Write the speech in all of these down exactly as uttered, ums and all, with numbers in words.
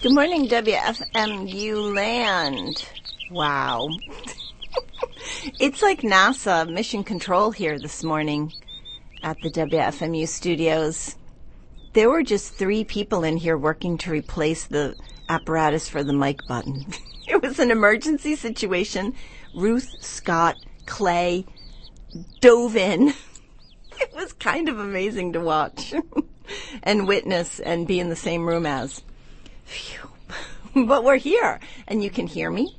Good morning, W F M U land. Wow. It's like NASA mission control here this morning at the W F M U studios. There were just three people in here working to replace the apparatus for the mic button. It was an emergency situation. Ruth, Scott, Clay dove in. It was kind of amazing to watch and witness and be in the same room as. Phew. But we're here, and you can hear me.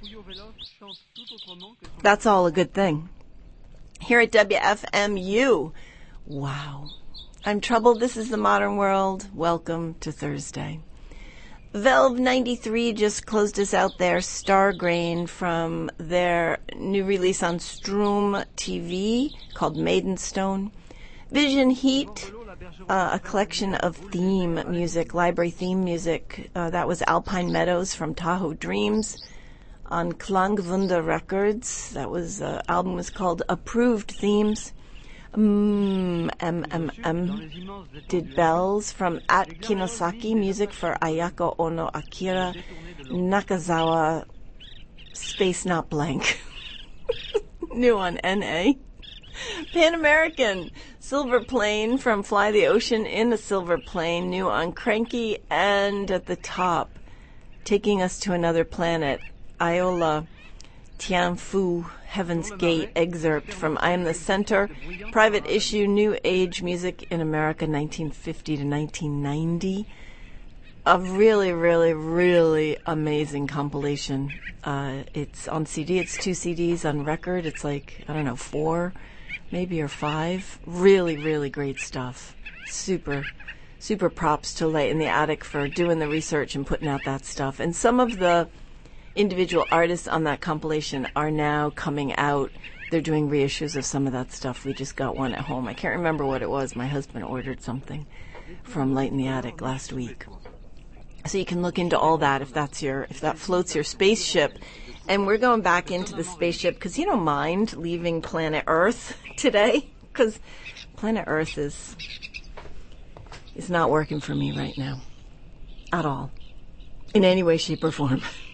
That's all a good thing. Here at W F M U. Wow. I'm troubled. This is the modern world. Welcome to Thursday. Velve ninety-three just closed us out there. Stargrain from their new release on Stroom T V called Maidenstone. Vision Heat, uh, a collection of theme music, library theme music. Uh, that was Alpine Meadows from Tahoe Dreams on Klangwunder Records. That was, uh, album was called Approved Themes. Mm, M M M did Bells from At Kinosaki, music for Ayako Ono Akira Nakazawa, Space Not Blank. New on N A. Pan American, Silver Plane from Fly the Ocean in a Silver Plane, new on Cranky, and at the top, Taking Us to Another Planet, Iola Tianfu, Heaven's Gate excerpt from I Am the Center, private issue, New Age Music in America, nineteen fifty to nineteen ninety. A really, really, really amazing compilation. Uh, it's on C D, it's two C Ds on record. It's like, I don't know, four, maybe, or five. Really, really great stuff. Super, super props to Light in the Attic for doing the research and putting out that stuff. And some of the individual artists on that compilation are now coming out. They're doing reissues of some of that stuff. We just got one at home. I can't remember what it was. My husband ordered something from Light in the Attic last week. So you can look into all that if that's your, if that floats your spaceship. And we're going back into the spaceship because you don't mind leaving planet Earth today, because planet Earth is is not working for me right now at all, in any way, shape, or form.